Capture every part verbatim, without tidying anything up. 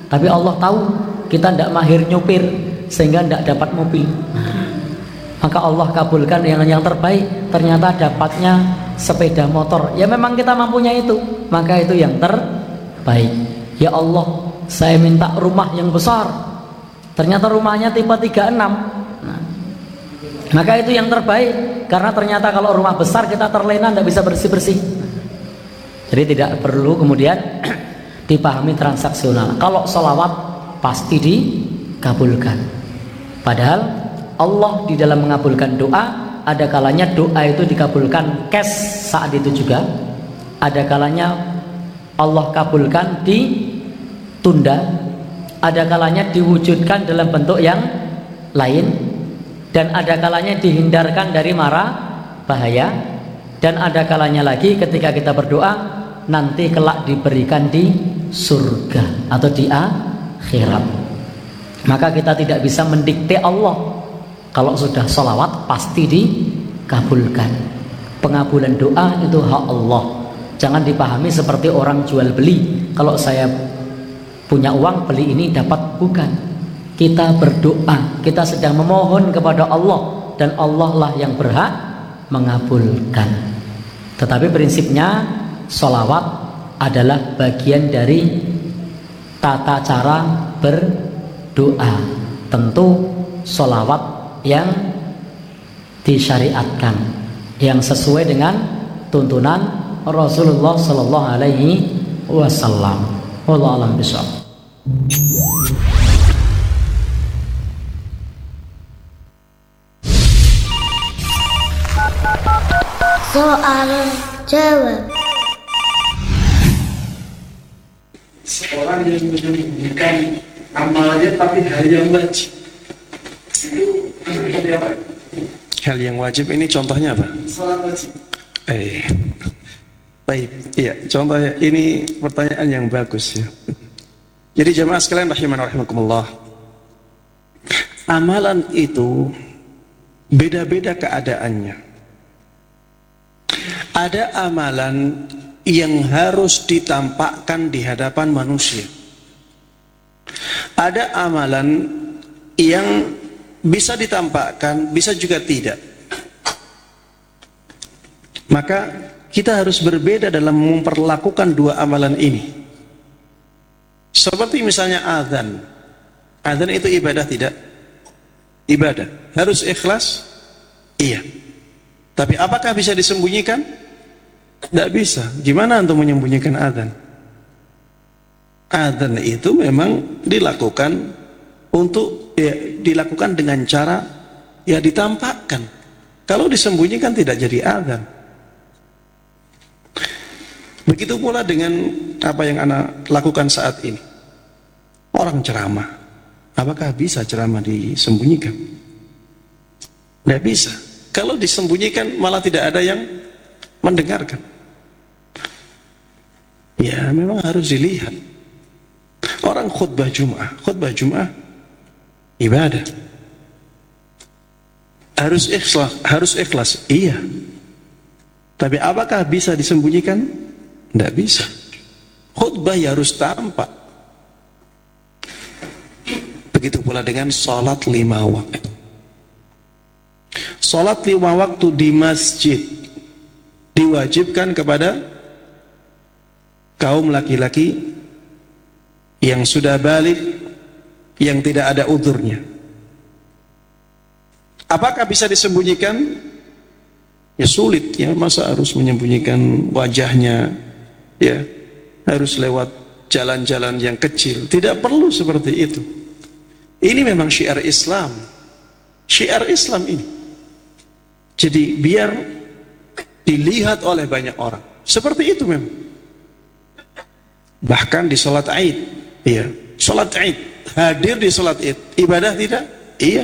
Tapi Allah tahu kita tidak mahir nyupir sehingga tidak dapat mobil. Maka Allah kabulkan yang yang terbaik. Ternyata dapatnya sepeda motor. Ya memang kita mampunya itu, maka itu yang terbaik. Ya Allah, saya minta rumah yang besar. Ternyata rumahnya tipe tiga puluh enam. Nah, maka itu yang terbaik. Karena ternyata kalau rumah besar kita terlena, tidak bisa bersih-bersih. Jadi tidak perlu kemudian dipahami transaksional. Kalau sholawat pasti dikabulkan. Padahal Allah di dalam mengabulkan doa, ada kalanya doa itu dikabulkan cash saat itu juga, ada kalanya Allah kabulkan ditunda, ada kalanya diwujudkan dalam bentuk yang lain, dan ada kalanya dihindarkan dari mara bahaya, dan ada kalanya lagi ketika kita berdoa nanti kelak diberikan di surga atau di akhirat. Maka kita tidak bisa mendikte Allah. Kalau sudah sholawat pasti dikabulkan. Pengabulan doa itu hak Allah. Jangan dipahami seperti orang jual beli. Kalau saya punya uang beli ini dapat, bukan. Kita berdoa, kita sedang memohon kepada Allah, dan Allah lah yang berhak mengabulkan. Tetapi prinsipnya sholawat adalah bagian dari tata cara berdoa. Tentu sholawat yang disyariatkan, yang sesuai dengan tuntunan Rasulullah Sallallahu Alaihi Wasallam. Wallahu a'lam bishawab. Soal jawab. Seorang yang menyembunyikan amalnya tapi hal yang wajib itu seperti apa? Hal yang wajib ini contohnya apa? Salat wajib. Eh, baik, iya. Contohnya ini pertanyaan yang bagus ya. Jadi jemaah sekalian rahiman rahimakumullah, amalan itu beda-beda keadaannya. Ada amalan yang harus ditampakkan di hadapan manusia. Ada amalan yang bisa ditampakkan, bisa juga tidak. Maka kita harus berbeda dalam memperlakukan dua amalan ini. Seperti misalnya azan. Azan itu ibadah tidak? Ibadah. Harus ikhlas? Iya. Tapi apakah bisa disembunyikan? Tidak bisa. Gimana untuk menyembunyikan azan? Azan itu memang dilakukan untuk ya, dilakukan dengan cara ya ditampakkan. Kalau disembunyikan tidak jadi azan. Begitu pula dengan apa yang anak lakukan saat ini. Orang ceramah, apakah bisa ceramah disembunyikan? Tidak bisa. Kalau disembunyikan malah tidak ada yang mendengarkan. Ya memang harus dilihat. Orang khutbah Jum'ah, khutbah Jum'ah ibadah. Harus ikhlas, harus ikhlas. Iya. Tapi apakah bisa disembunyikan? Tidak bisa. Khutbah ya harus tampak. Begitu pula dengan salat lima waktu. Salat lima waktu di masjid diwajibkan kepada kaum laki-laki yang sudah balik, yang tidak ada udhurnya. Apakah bisa disembunyikan? Ya sulit ya, masa harus menyembunyikan wajahnya, ya harus lewat jalan-jalan yang kecil. Tidak perlu seperti itu. Ini memang syiar Islam, syiar Islam ini. Jadi biar dilihat oleh banyak orang. Seperti itu memang. Bahkan di sholat Aid, iya, sholat Aid, hadir di sholat Id, ibadah tidak? Iya.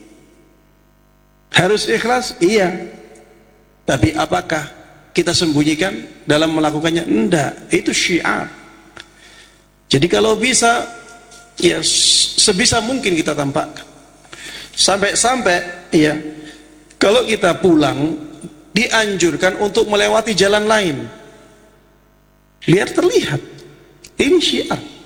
Harus ikhlas? Iya. Tapi apakah kita sembunyikan dalam melakukannya? Enggak, itu syiar. Jadi kalau bisa, ya sebisa mungkin kita tampakkan. Sampai-sampai, ya, kalau kita pulang, dianjurkan untuk melewati jalan lain. Biar terlihat. Ini syiar.